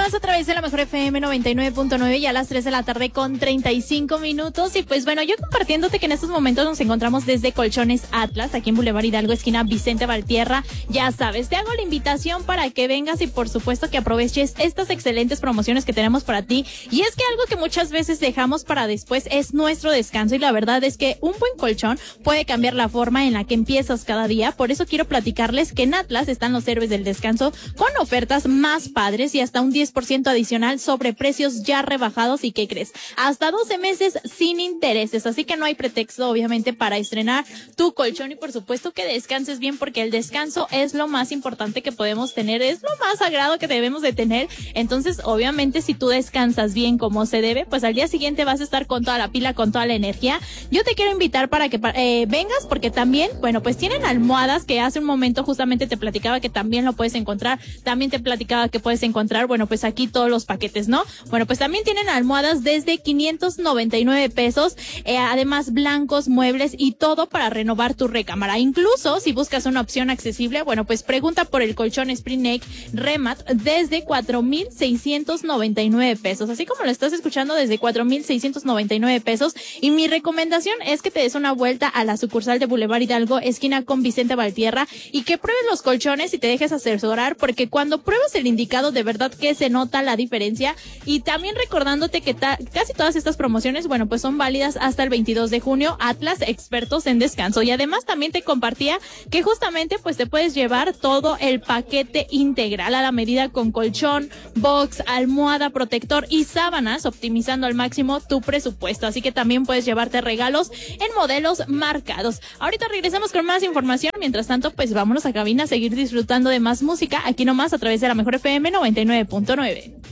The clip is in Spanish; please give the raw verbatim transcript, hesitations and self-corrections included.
nomás a través de la mejor F M noventa y nueve punto nueve y a las tres de la tarde con treinta y cinco minutos. Y pues bueno, yo compartiéndote que en estos momentos nos encontramos desde Colchones Atlas, aquí en Boulevard Hidalgo, esquina Vicente Valtierra. Ya sabes, te hago la invitación para que vengas y por supuesto que aproveches estas excelentes promociones que tenemos para ti. Y es que algo que muchas veces dejamos para después es nuestro descanso, y la verdad es que un buen colchón puede cambiar la forma en la que empiezas cada día. Por eso quiero platicarles que en Atlas están los héroes del descanso con ofertas más padres y hasta un diez por ciento adicional sobre precios ya rebajados. ¿Y qué crees? Hasta doce meses sin intereses, así que no hay pretexto obviamente para estrenar tu colchón, y por supuesto que descanses bien, porque el descanso es lo más importante que podemos tener, es lo más sagrado que debemos de tener. Entonces obviamente si tú descansas bien como se debe, pues al día siguiente vas a estar con toda la pila, con toda la energía. Yo te quiero invitar para que eh, vengas, porque también, bueno, pues tienen almohadas que hace un momento justamente te platicaba que también lo puedes encontrar, también te platicaba que puedes encontrar, bueno, pues aquí todos los paquetes, ¿no? Bueno, pues también tienen almohadas desde quinientos noventa y nueve pesos, eh, además blancos, muebles y todo para renovar tu recámara. Incluso si buscas una opción accesible, bueno, pues pregunta por el colchón Spring Neck Remat desde cuatro mil seiscientos noventa y nueve pesos, así como lo estás escuchando, desde cuatro mil seiscientos noventa y nueve pesos. Y mi recomendación es que te des una vuelta a la sucursal de Boulevard Hidalgo, esquina con Vicente Valtierra, y que pruebes los colchones y te dejes asesorar, porque cuando pruebas el indicado de verdad que se nota la diferencia. Y también recordándote que ta- casi todas estas promociones, bueno, pues son válidas hasta el veintidós de junio. Atlas, expertos en descanso. Y además también te compartía que justamente pues te puedes llevar todo el paquete integral a la medida, con colchón, box, almohada, protector y sábanas, optimizando al máximo tu presupuesto. Así que también puedes llevarte regalos en modelos marcados. Ahorita regresamos con más información. Mientras tanto, pues vámonos a cabina a seguir disfrutando de más música, aquí nomás a través de la mejor F M noventa y nueve punto nueve.